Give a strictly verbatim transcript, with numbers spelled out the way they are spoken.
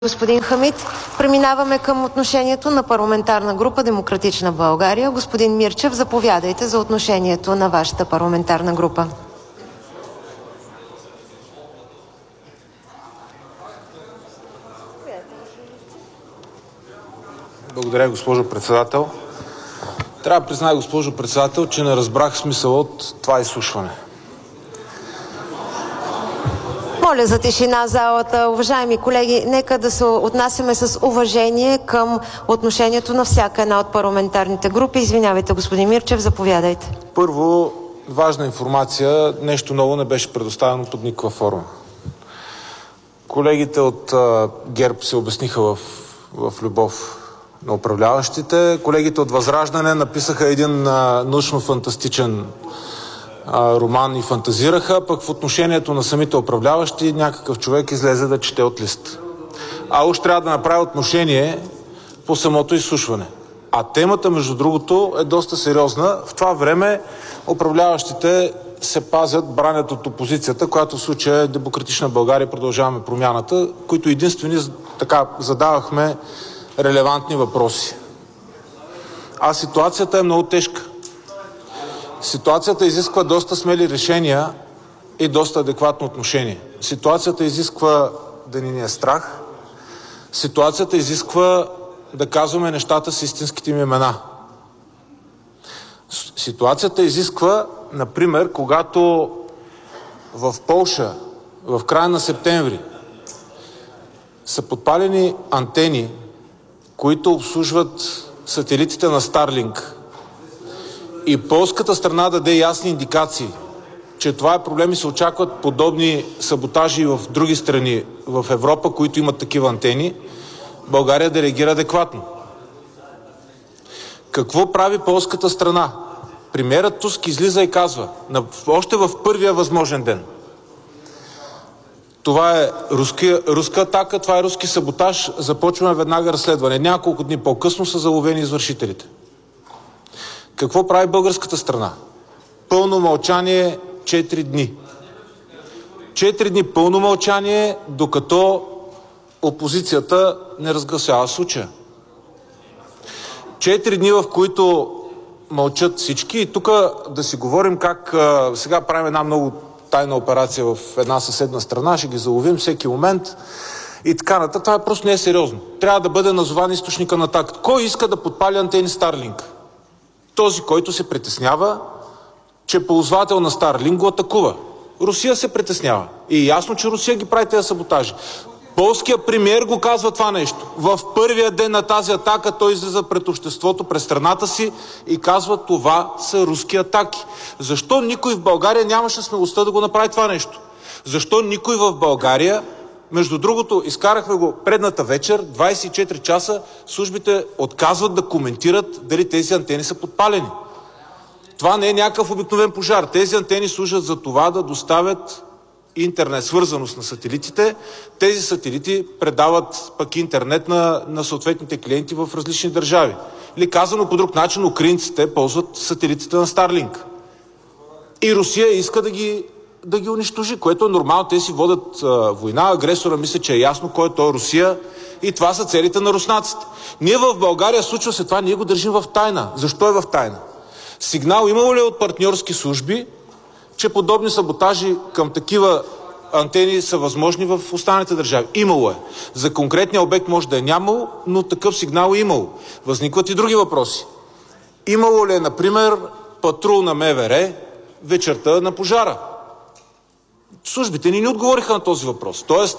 Господин Хамид, преминаваме към отношението на парламентарна група Демократична България. Господин Мирчев, заповядайте за отношението на вашата парламентарна група. Благодаря, госпожо председател. Трябва да призная, госпожо председател, че не разбрах смисъл от това изслушване. Моля за тишина в залата. Уважаеми колеги, нека да се отнасяме с уважение към отношението на всяка една от парламентарните групи. Извинявайте, господин Мирчев, заповядайте. Първо, важна информация. Нещо ново не беше предоставено под никаква форма. Колегите от а, ГЕРБ се обясниха в, в любов на управляващите. Колегите от Възраждане написаха един а, научно-фантастичен а, роман и фантазираха, пък в отношението на самите управляващи някакъв човек излезе да чете от лист. А уж трябва да направи отношение по самото изслушване. А темата, между другото, е доста сериозна. В това време управляващите се пазят, бранят от опозицията, която в случая е Демократична България, Продължаваме промяната, които единствени така задавахме релевантни въпроси. А ситуацията е много тежка. Ситуацията изисква доста смели решения и доста адекватно отношение. Ситуацията изисква да ни е страх. Ситуацията изисква да казваме нещата с истинските им имена. Ситуацията изисква, например, когато в Полша в края на септември са подпалени антени, които обслужват сателитите на Старлинг, и полската страна даде ясни индикации, че това е проблем и се очакват подобни саботажи в други страни в Европа, които имат такива антени, България да реагира адекватно. Какво прави полската страна? Премиерът Туск излиза и казва, още в първия възможен ден: това е руска, руска атака, това е руски саботаж, започваме веднага разследване. Няколко дни по-късно са заловени извършителите. Какво прави българската страна? Пълно мълчание четири дни. Четири дни пълно мълчание, докато опозицията не разгласява случая. Четири дни, в които мълчат всички, и тук да си говорим как а, сега правим една много тайна операция в една съседна страна, ще ги заловим всеки момент и така нататък. Това просто не е сериозно. Трябва да бъде назован източника на атаката. Кой иска да подпали антени Старлинг? Този, който се притеснява, че ползвател на Старлинг го атакува. Русия се притеснява. И е ясно, че Русия ги прави тези саботажи. Полският премиер го казва това нещо. В първия ден на тази атака той излиза пред обществото, през страната си и казва, това са руски атаки. Защо никой в България нямаше смелостта да го направи това нещо? Защо никой в България, между другото, изкарахме го предната вечер, двайсет и четири часа, службите отказват да коментират дали тези антени са подпалени. Това не е някакъв обикновен пожар. Тези антени служат за това да доставят интернет, свързаност на сателитите. Тези сателити предават пък интернет на, на съответните клиенти в различни държави. Или казано по друг начин, украинците ползват сателитите на Старлинг. И Русия иска да ги, да ги унищожи, което е нормално. Те си водят а, война, агресора мисля, че е ясно кой е той, Русия, и това са целите на руснаците. Ние в България случва се това, ние го държим в тайна. Защо е в тайна? Сигнал имало ли от партньорски служби, че подобни саботажи към такива антени са възможни в останалите държави? Имало е. За конкретния обект може да е нямало, но такъв сигнал е имало. Възникват и други въпроси. Имало ли е, например, патрул на МВР вечерта на пожара? Службите ни не отговориха на този въпрос. Тоест,